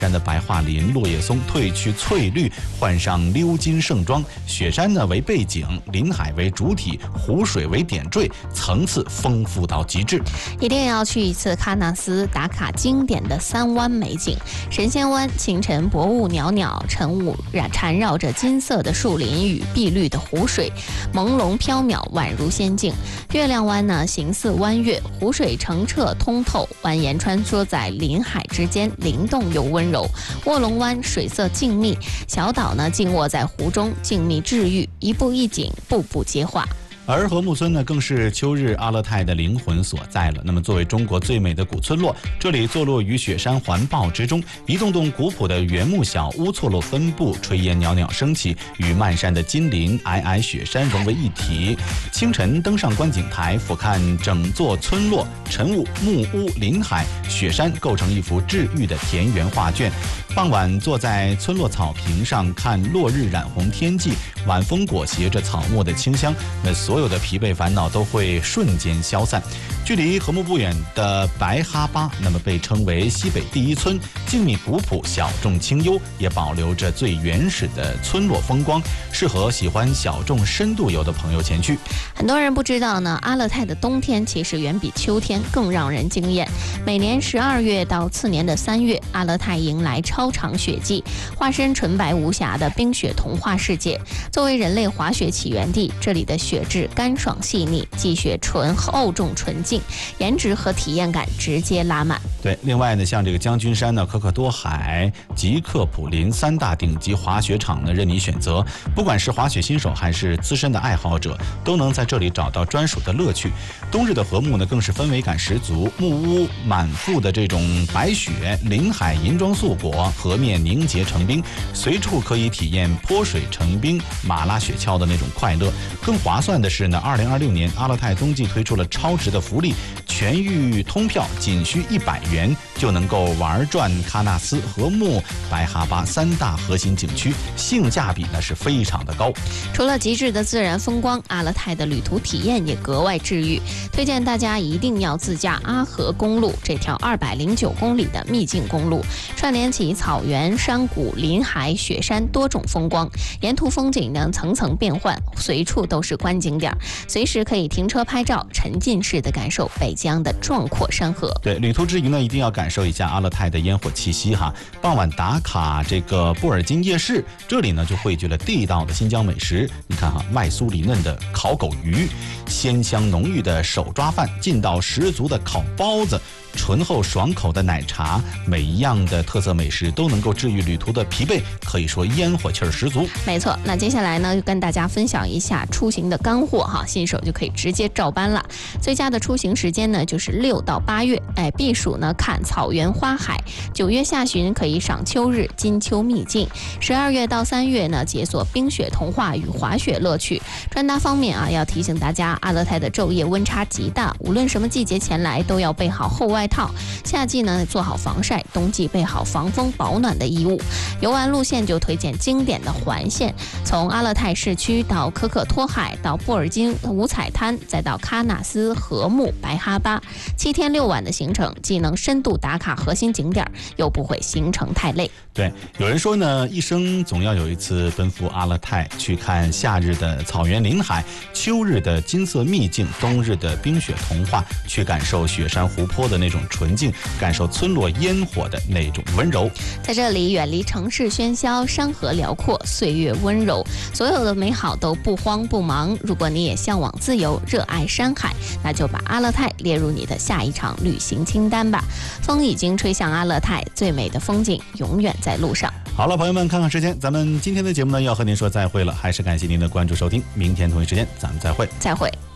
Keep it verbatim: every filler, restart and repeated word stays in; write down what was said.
山的白桦林、落叶松褪去翠绿，换上鎏金盛装。雪山呢为背景，林海为主体，湖水为点缀，层次丰富到极致。 一定要去一次喀纳斯，打卡经典的三湾美景。神仙湾清晨薄雾袅袅，晨雾缠绕着金色的树林与碧绿的湖水，朦胧缥缈，宛如仙境。月亮湾呢形似弯月，湖水澄澈通透，蜿蜒穿梭在林海之间，灵动又温柔。卧龙湾水色静谧，小岛呢静卧在湖中，静谧治愈，一步一景，步步皆画。 而禾木村呢，更是秋日阿勒泰的灵魂所在了。那么，作为中国最美的古村落，这里坐落于雪山环抱之中，一栋栋古朴的原木小屋错落分布，炊烟袅袅升起，与漫山的金林、皑皑雪山融为一体。清晨登上观景台，俯瞰整座村落，晨雾、木屋、林海、雪山构成一幅治愈的田园画卷。傍晚坐在村落草坪上看落日染红天际，晚风裹挟着草木的清香，那所有的疲惫烦恼都会瞬间消散。距离禾木不远的白哈巴，那么被称为西北第一村，静谧古朴，小众清幽，也保留着最原始的村落风光，适合喜欢小众深度游的朋友前去。 很多人不知道呢，阿勒泰的冬天其实远比秋天更让人惊艳。每年十二月到次年的三月，阿勒泰迎来超长雪季，化身纯白无瑕的冰雪童话世界。作为人类滑雪起源地，这里的雪质干爽细腻，积雪纯厚重纯净，颜值和体验感直接拉满。 对，另外呢，像这个将军山呢、可可多海、吉克普林三大顶级滑雪场呢，任你选择。不管是滑雪新手还是资深的爱好者，都能在这里找到专属的乐趣。冬日的禾木呢，更是氛围感十足，木屋满腹的这种白雪，林海银装素裹，河面凝结成冰，随处可以体验泼水成冰、马拉雪橇的那种快乐。更划算的是呢，二零二六年阿勒泰冬季推出了超值的福利，全域通票仅需一百元就能够玩转喀纳斯、禾木、白哈巴三大核心景区，性价比呢是非常的高。 除了极致的自然风光，阿勒泰的旅途体验也格外治愈。推荐大家一定要自驾阿河公路这条二百零九公里的秘境公路，串联起草原、山谷、林海、雪山多种风光，沿途风景呢层层变换，随处都是观景点，随时可以停车拍照，沉浸式的感受北疆的壮阔山河。 对，旅途之余呢，一定要感受一下阿勒泰的烟火气息哈。傍晚打卡这个布尔津夜市，这里呢就汇聚了地道的新疆美食。你看哈，外酥里嫩的烤狗鱼，鲜香浓郁的手抓饭，劲道十足的烤包子，醇厚爽口的奶茶，每一样的特色美食都能够治愈旅途的疲惫，可以说烟火气儿十足。 没错，那接下来呢，就跟大家分享一下出行的干货哈，新手就可以直接照搬了。最佳的出行时间呢，就是六到八月，哎，避暑呢看草原花海；九月下旬可以赏秋日金秋秘境；十二月到三月呢，解锁冰雪童话与滑雪乐趣。穿搭方面啊，要提醒大家，阿勒泰的昼夜温差极大，无论什么季节前来，都要备好厚外套。夏季呢做好防晒，冬季备好防风保暖的衣物。游玩路线就推荐经典的环线，从阿勒泰市区到可可托海，到布尔津五彩滩，再到喀纳斯、禾木、白哈巴，七天六晚的行程，既能深度打卡核心景点，又不会行程太累。 对，有人说呢，一生总要有一次奔赴阿勒泰，去看夏日的草原林海，秋日的金色秘境，冬日的冰雪童话，去感受雪山湖泊的那种纯净，感受村落烟火的那种温柔。 在这里，远离城市喧嚣，山河辽阔，岁月温柔，所有的美好都不慌不忙。如果你也向往自由，热爱山海，那就把阿勒泰列入你的下一场旅行清单吧。风已经吹向阿勒泰，最美的风景永远在路上。 好了，朋友们，看看时间，咱们今天的节目呢要和您说再会了，还是感谢您的关注收听，明天同一时间咱们再会。 再会。